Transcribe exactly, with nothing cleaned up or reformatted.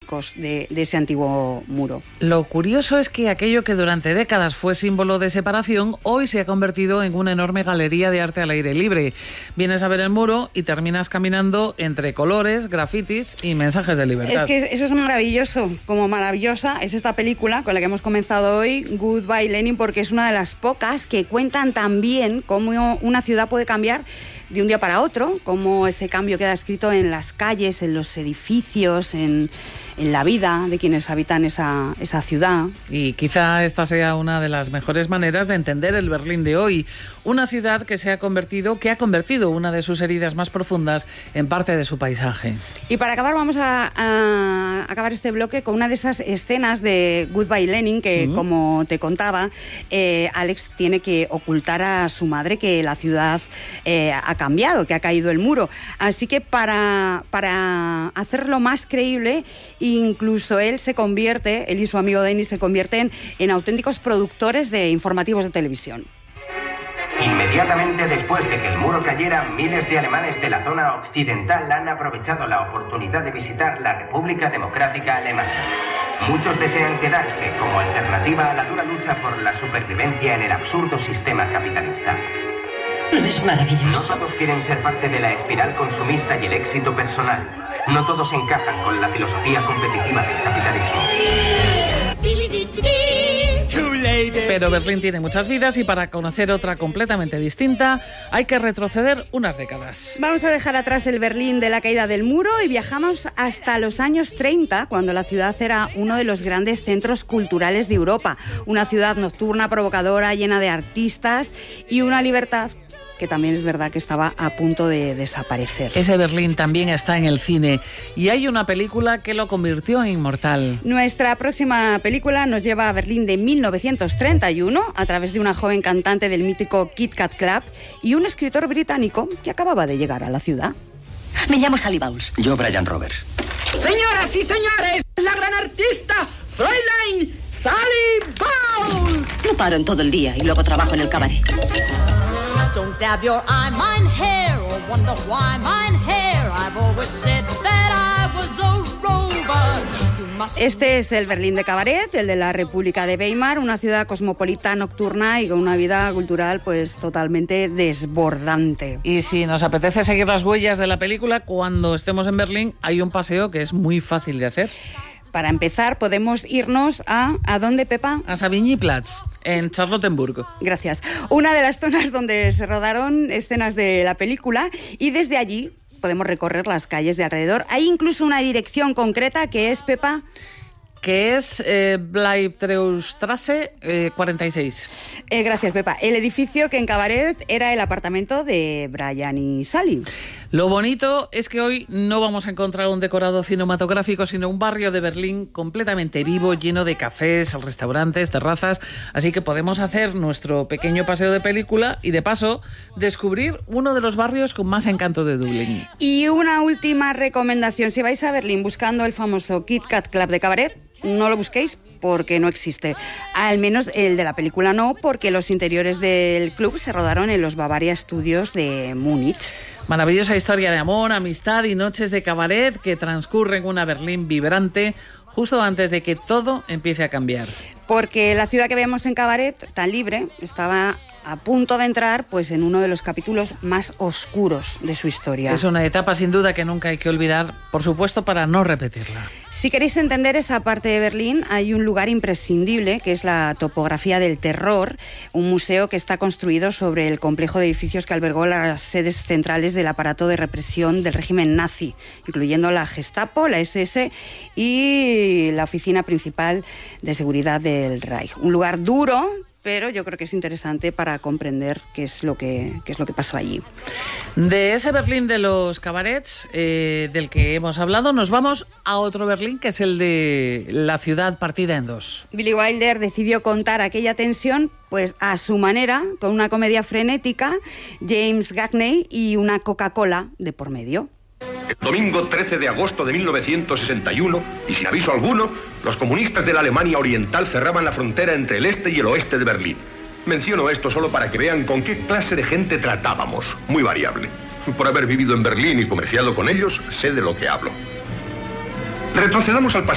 emblemáticos de, de ese antiguo muro. Lo curioso es que aquello que durante décadas fue símbolo de separación, hoy se ha convertido en una enorme galería de arte al aire libre. Vienes a ver el muro y terminas caminando entre colores, grafitis y mensajes de libertad. Es que eso es maravilloso. Como maravillosa es esta película con la que hemos comenzado hoy, Goodbye Lenin, porque es una de las pocas que cuentan también cómo una ciudad puede cambiar de un día para otro, cómo ese cambio queda escrito en las calles, en los edificios, en, en la vida de quienes habitan esa, esa ciudad. Y quizá esta sea una de las mejores maneras de entender el Berlín de hoy, una ciudad que se ha convertido, que ha convertido una de sus heridas más profundas en parte de su paisaje. Y para acabar vamos a, a acabar este bloque con una de esas escenas de Goodbye Lenin que, mm. como te contaba, eh, Alex tiene que ocultar a su madre que la ciudad eh, ha cambiado, que ha caído el muro. Así que para, para hacerlo más creíble, incluso él se convierte, él y su amigo Denis se convierten en auténticos productores de informativos de televisión. Inmediatamente después de que el muro cayera, miles de alemanes de la zona occidental han aprovechado la oportunidad de visitar la República Democrática Alemana. Muchos desean quedarse como alternativa a la dura lucha por la supervivencia en el absurdo sistema capitalista. ¿No es maravilloso? No todos quieren ser parte de la espiral consumista y el éxito personal. No todos encajan con la filosofía competitiva del capitalismo. Pero Berlín tiene muchas vidas y para conocer otra completamente distinta hay que retroceder unas décadas. Vamos a dejar atrás el Berlín de la caída del muro y viajamos hasta los años treinta, cuando la ciudad era uno de los grandes centros culturales de Europa. Una ciudad nocturna, provocadora, llena de artistas y una libertad que también es verdad que estaba a punto de desaparecer. Ese Berlín también está en el cine y hay una película que lo convirtió en inmortal. Nuestra próxima película nos lleva a Berlín de mil novecientos treinta y uno a través de una joven cantante del mítico Kit Kat Club y un escritor británico que acababa de llegar a la ciudad. Me llamo Sally Bowles. Yo, Brian Roberts. Señoras y señores, la gran artista Fräulein Sally Bowles. No paro en todo el día y luego trabajo en el cabaret. Don't dab your eye, mine hair, or wonder why mine hair. I've always said that I was a rover. Este es el Berlín de Cabaret, el de la República de Weimar, una ciudad cosmopolita, nocturna y con una vida cultural pues totalmente desbordante. Y si nos apetece seguir las huellas de la película, cuando estemos en Berlín hay un paseo que es muy fácil de hacer. Para empezar, podemos irnos a... ¿A dónde, Pepa? A Savigny-Platz, en Charlottenburg. Gracias. Una de las zonas donde se rodaron escenas de la película y desde allí podemos recorrer las calles de alrededor. Hay incluso una dirección concreta que es, Pepa... que es eh, Bleibtreustrasse eh, cuarenta y seis. Eh, gracias, Pepa. El edificio que en Cabaret era el apartamento de Brian y Sally. Lo bonito es que hoy no vamos a encontrar un decorado cinematográfico, sino un barrio de Berlín completamente vivo, lleno de cafés, restaurantes, terrazas, así que podemos hacer nuestro pequeño paseo de película y, de paso, descubrir uno de los barrios con más encanto de Dublín. Y una última recomendación. Si vais a Berlín buscando el famoso Kit Kat Club de Cabaret, no lo busquéis porque no existe. Al menos el de la película no, porque los interiores del club se rodaron en los Bavaria Studios de Múnich. Maravillosa historia de amor, amistad y noches de cabaret que transcurren en una Berlín vibrante justo antes de que todo empiece a cambiar. Porque la ciudad que vemos en Cabaret, tan libre, estaba a punto de entrar pues en uno de los capítulos más oscuros de su historia. Es una etapa sin duda que nunca hay que olvidar, por supuesto, para no repetirla. Si queréis entender esa parte de Berlín, hay un lugar imprescindible que es la Topografía del Terror, un museo que está construido sobre el complejo de edificios que albergó las sedes centrales del aparato de represión del régimen nazi, incluyendo la Gestapo, la ese ese y la oficina principal de seguridad del Reich. Un lugar duro, pero yo creo que es interesante para comprender qué es lo que, qué es lo que pasó allí. De ese Berlín de los cabarets eh, del que hemos hablado, nos vamos a otro Berlín, que es el de la ciudad partida en dos. Billy Wilder decidió contar aquella tensión pues a su manera, con una comedia frenética, James Gagney y una Coca-Cola de por medio. El domingo trece de agosto de mil novecientos sesenta y uno, y sin aviso alguno, los comunistas de la Alemania Oriental cerraban la frontera entre el este y el oeste de Berlín. Menciono esto solo para que vean con qué clase de gente tratábamos, muy variable. Por haber vivido en Berlín y comerciado con ellos, sé de lo que hablo. Retrocedamos al pasado.